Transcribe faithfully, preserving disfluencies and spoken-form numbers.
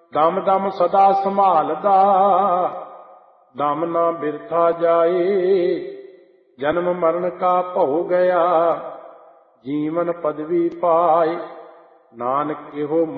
ਦਮ ਦਮ ਸਦਾ ਸੰਭਾਲਦਾ, ਦਮ ਨਾ ਬਿਰਥਾ ਜਾਏ। ਜਨਮ ਮਰਨ ਕਾ ਭਉ ਗਿਆ, ਜੀਵਨ ਪਦਵੀ ਪਾਏ। ਨਾਨਕ ਇਹੋ